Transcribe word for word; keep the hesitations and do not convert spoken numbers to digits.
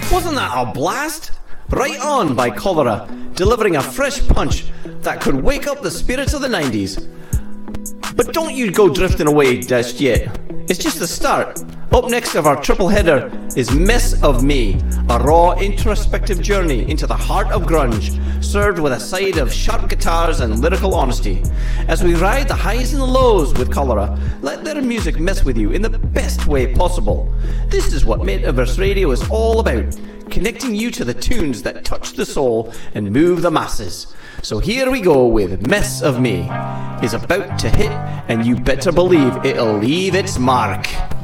Wasn't that a blast? Right On by Cholera, delivering a fresh punch that could wake up the spirits of the nineties. But don't you go drifting away just yet. It's just the start. Up next of our triple header is Mess of Me, a raw, introspective journey into the heart of grunge, served with a side of sharp guitars and lyrical honesty. As we ride the highs and the lows with Cholera, let their music mess with you in the best way possible. This is what Metaverse Radio is all about, connecting you to the tunes that touch the soul and move the masses. So here we go with Mess of Me. Is about to hit, and you better believe it'll leave its mark.